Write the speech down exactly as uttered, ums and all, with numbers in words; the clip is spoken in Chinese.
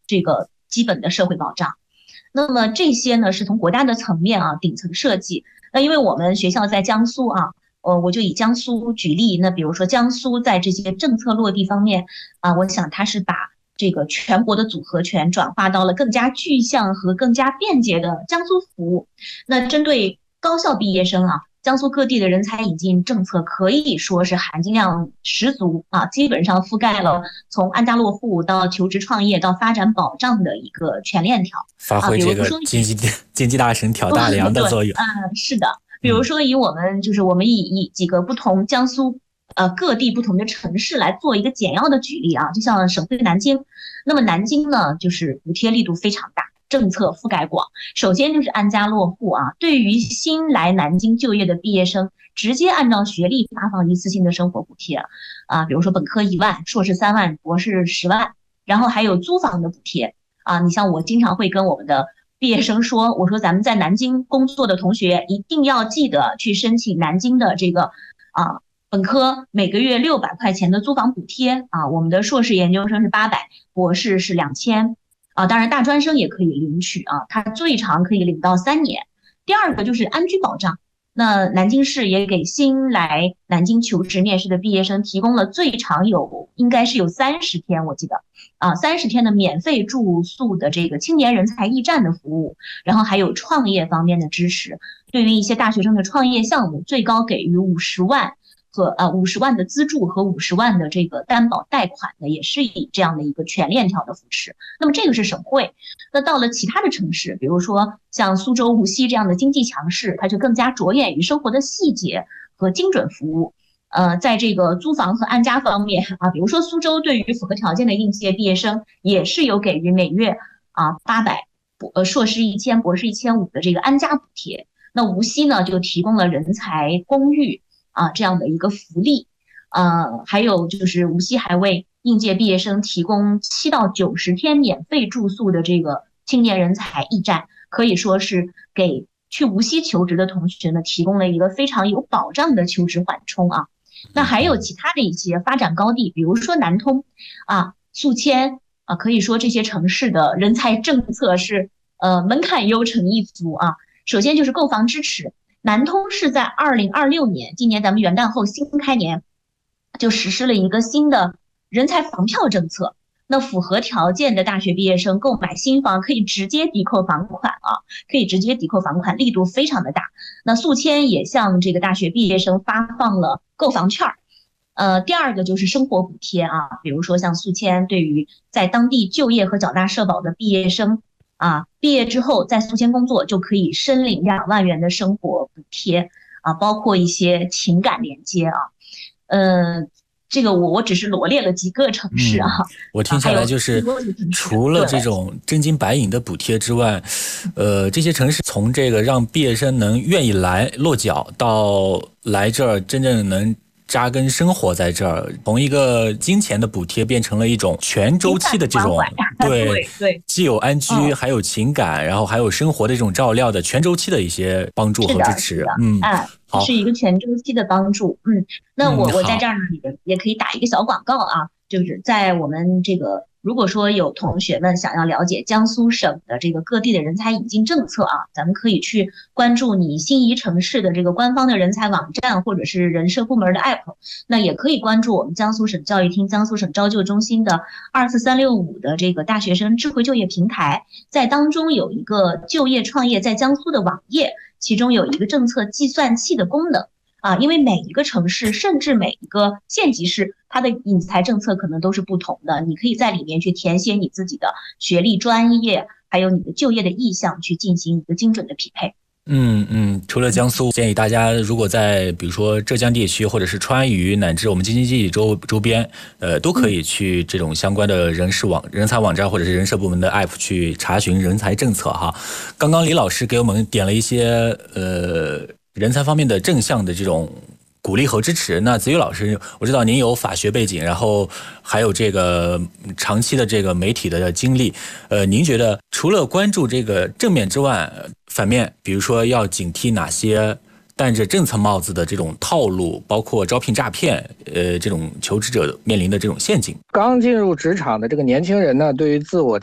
这个基本的社会保障。那么这些呢，是从国家的层面啊，顶层设计。那因为我们学校在江苏啊，呃，我就以江苏举例。那比如说江苏在这些政策落地方面啊，我想它是把这个全国的组合拳转化到了更加具象和更加便捷的江苏服务。那针对高校毕业生啊，江苏各地的人才引进政策可以说是含金量十足啊，基本上覆盖了从安家落户到求职创业到发展保障的一个全链条， 发挥这个经济经济大省挑大梁的作用。 嗯，是的，比如说以我们就是我们以以几个不同江苏呃各地不同的城市来做一个简要的举例啊，就像省会南京，那么南京呢就是补贴力度非常大，政策覆盖广。首先就是安家落户啊，对于新来南京就业的毕业生，直接按照学历发放一次性的生活补贴啊，比如说本科一万，硕士三万，博士十万，然后还有租房的补贴啊。你像我经常会跟我们的毕业生说，我说咱们在南京工作的同学一定要记得去申请南京的这个啊本科每个月六百块钱的租房补贴啊，我们的硕士研究生是八百，博士是两千。啊，当然大专生也可以领取啊，它最长可以领到三年。第二个就是安居保障，那南京市也给新来南京求职面试的毕业生提供了最长有应该是有三十天，我记得啊，三十天的免费住宿的这个青年人才驿站的服务，然后还有创业方面的支持，对于一些大学生的创业项目，最高给予五十万。和呃五十万的资助和五十万的这个担保贷款呢，也是以这样的一个全链条的扶持。那么这个是省会，那到了其他的城市，比如说像苏州、无锡这样的经济强势，它就更加着眼于生活的细节和精准服务。呃，在这个租房和安家方面啊，比如说苏州对于符合条件的应届毕业生，也是有给予每月啊八百，呃硕士一千，博士一千五的这个安家补贴。那无锡呢，就提供了人才公寓。啊，这样的一个福利，呃，还有就是无锡还为应届毕业生提供七到九十天免费住宿的这个青年人才驿站，可以说是给去无锡求职的同学呢提供了一个非常有保障的求职缓冲啊。那还有其他的一些发展高地，比如说南通啊、宿迁啊，可以说这些城市的人才政策是呃门槛优惩一族啊。首先就是购房支持。南通是在二零二六年，今年咱们元旦后新开年，就实施了一个新的人才房票政策。那符合条件的大学毕业生购买新房可以直接抵扣房款啊，可以直接抵扣房款，力度非常的大。那宿迁也向这个大学毕业生发放了购房券。呃，第二个就是生活补贴啊，比如说像宿迁对于在当地就业和缴纳社保的毕业生。啊，毕业之后在宿迁工作就可以申领两万元的生活补贴啊，包括一些情感连接啊，呃，这个我我只是罗列了几个城市啊，嗯、 我听下来就是除了这种真金白银的补贴之外，呃，这些城市从这个让毕业生能愿意来落脚到来这儿真正能扎根生活在这儿，从一个金钱的补贴变成了一种全周期的这种对对对， 既有安居、嗯、还有情感，然后还有生活的这种照料的全周期的一些帮助和支持。 嗯，哎，是一个全周期的帮助。嗯，那我、嗯、我在这儿呢也也可以打一个小广告啊，就是在我们这个。如果说有同学们想要了解江苏省的这个各地的人才引进政策啊，咱们可以去关注你心仪城市的这个官方的人才网站或者是人社部门的 app， 那也可以关注我们江苏省教育厅、江苏省招就中心的二四三六五的这个大学生智慧就业平台，在当中有一个就业创业在江苏的网页，其中有一个政策计算器的功能。啊，因为每一个城市，甚至每一个县级市，它的引才政策可能都是不同的。你可以在里面去填写你自己的学历、专业，还有你的就业的意向，去进行一个精准的匹配。 嗯嗯，除了江苏，建议大家如果在比如说浙江地区或者是川渝乃至我们京津冀周周边，呃，都可以去这种相关的人事网、人才网站或者是人社部门的 app 去查询人才政策哈。刚刚李老师给我们点了一些呃。人才方面的正向的这种鼓励和支持。那子宇老师，我知道您有法学背景，然后还有这个长期的这个媒体的经历，呃，您觉得除了关注这个正面之外，反面，比如说要警惕哪些戴着政策帽子的这种套路，包括招聘诈骗，呃，这种求职者面临的这种陷阱？ 刚进入职场的这个年轻人呢，对于自我